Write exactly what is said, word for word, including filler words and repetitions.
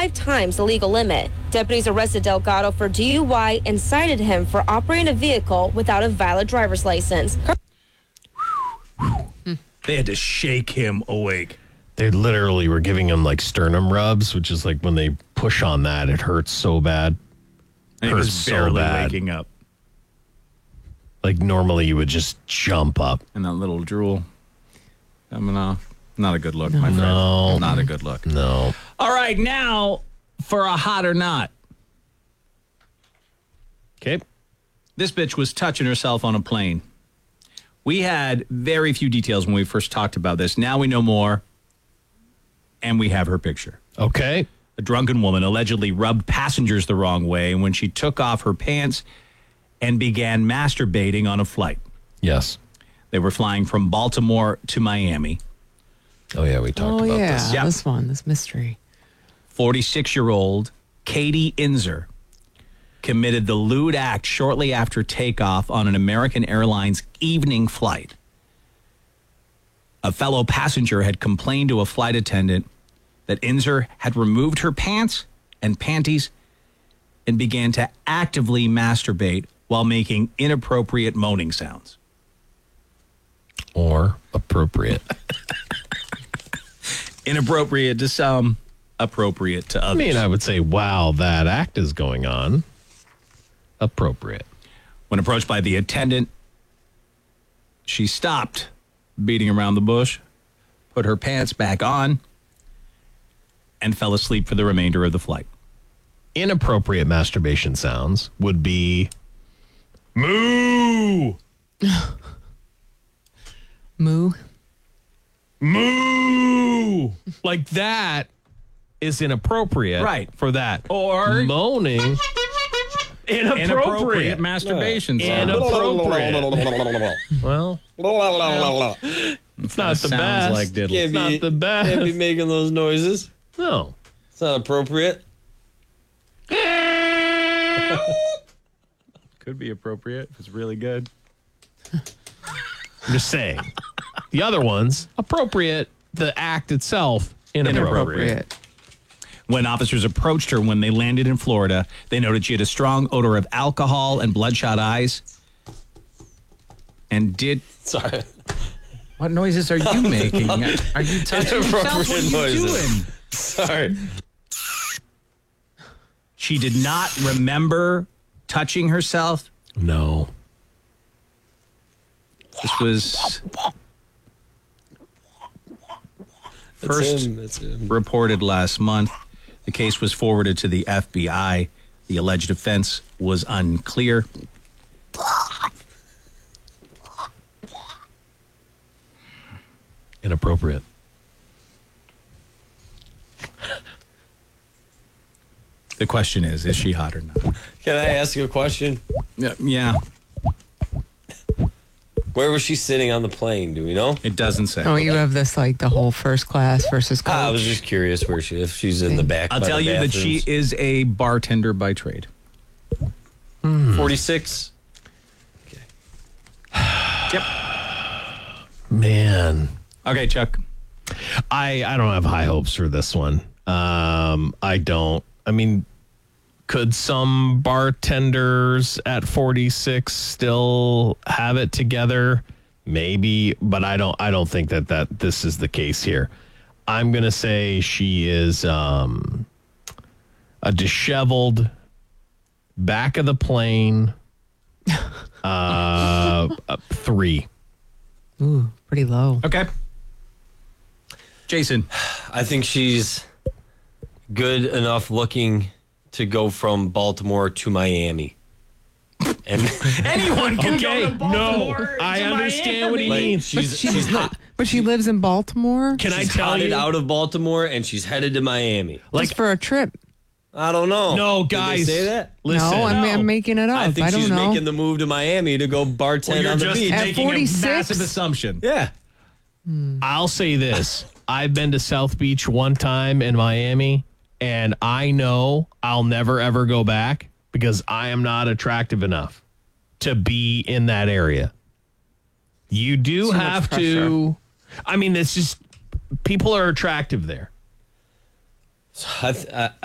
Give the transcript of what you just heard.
five times the legal limit. Deputies arrested Delgado for D U I and cited him for operating a vehicle without a valid driver's license. They had to shake him awake. They literally were giving him like sternum rubs, which is like when they push on that, it hurts so bad. And he hurts was barely so bad. waking up. Like normally you would just jump up. And that little drool coming off. Not a good look, my friend. No. Not a good look. No. All right, now for a hot or not. Okay. This bitch was touching herself on a plane. We had very few details when we first talked about this. Now we know more, and we have her picture. Okay. A drunken woman allegedly rubbed passengers the wrong way when she took off her pants and began masturbating on a flight. Yes. They were flying from Baltimore to Miami. Oh, yeah, we talked Oh, about yeah, this. Yeah. this one, this mystery. forty-six-year-old Katie Inzer committed the lewd act shortly after takeoff on an American Airlines evening flight. A fellow passenger had complained to a flight attendant that Inzer had removed her pants and panties and began to actively masturbate while making inappropriate moaning sounds. Or appropriate. Inappropriate to some, appropriate to I others. mean, I would say, wow, that act is going on. Appropriate. When approached by the attendant, she stopped beating around the bush, put her pants back on, and fell asleep for the remainder of the flight. Inappropriate masturbation sounds would be moo, Moo. moo. Like that is inappropriate. Right. For that. Or moaning. inappropriate Inappropriate. masturbation sounds. Inappropriate. Well, it's not the Sounds best. like diddle. It's not the best. Can't be making those noises. No. It's not appropriate. Could be appropriate if it's really good. I'm just saying. The other ones, appropriate. The act itself, inappropriate. Inappropriate. When officers approached her when they landed in Florida, they noted she had a strong odor of alcohol and bloodshot eyes. And did... Sorry. What noises are you making? Are you touching yourself? What are Inappropriate you noises. doing? Sorry. She did not remember touching herself. No. This was It's first him. It's him. reported last month. The case was forwarded to the F B I. The alleged offense was unclear. Inappropriate. The question is, is she hot or not? Can I ask you a question? Yeah, yeah, Where was she sitting on the plane? Do we know? it doesn't say. Oh, you have this like the whole first class versus coach. I was just curious where she, if she's in the back. I'll by tell the you that she bathrooms. is a bartender by trade. forty-six. Yep. Man. Okay, Chuck. I, I don't have high hopes for this one. Um, I don't. I mean, could some bartenders at forty-six still have it together? Maybe, but I don't. I don't think that that this is the case here. I'm gonna say she is um, a disheveled back of the plane. uh, a three. Ooh, pretty low. Okay. Jason. I think she's good enough looking to go from Baltimore to Miami. And Anyone can Okay, go to Baltimore no, I to understand what he like, means. she's She she's li- hot. but she lives in Baltimore. Can I She's tell hotted you? out of Baltimore and she's headed to Miami. Like, Just for a trip. I don't know. no, Did they guys. say that? Listen, no, I'm, I'm making it up. I I, think don't she's know. making the move to Miami to go bartend Well, you're on the just beach. At making a forty-six? massive assumption. Yeah. I'll say this. I've been to South Beach one time in Miami, and I know I'll never, ever go back because I am not attractive enough to be in that area. You do Too much have pressure. to. I mean, it's just people are attractive there. I, th- I,